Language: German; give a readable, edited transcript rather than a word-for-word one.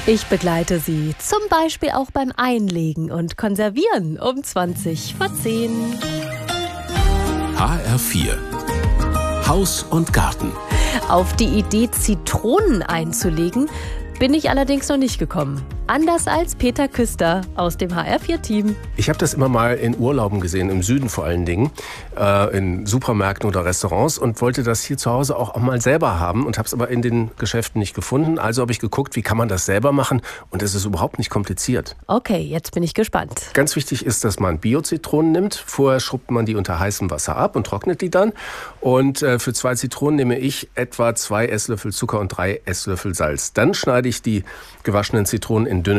Ich begleite Sie zum Beispiel auch beim Einlegen und Konservieren um 20:10. HR4 Haus und Garten. Auf die Idee, Zitronen einzulegen, bin ich allerdings noch nicht gekommen. Anders als Peter Küster aus dem HR4-Team. Ich habe das immer mal in Urlauben gesehen, im Süden vor allen Dingen, in Supermärkten oder Restaurants und wollte das hier zu Hause auch mal selber haben und habe es aber in den Geschäften nicht gefunden. Also habe ich geguckt, wie kann man das selber machen und es ist überhaupt nicht kompliziert. Okay, jetzt bin ich gespannt. Ganz wichtig ist, dass man Bio-Zitronen nimmt. Vorher schrubbt man die unter heißem Wasser ab und trocknet die dann. Und für 2 Zitronen nehme ich etwa 2 Esslöffel Zucker und 3 Esslöffel Salz. Dann schneide ich die gewaschenen Zitronen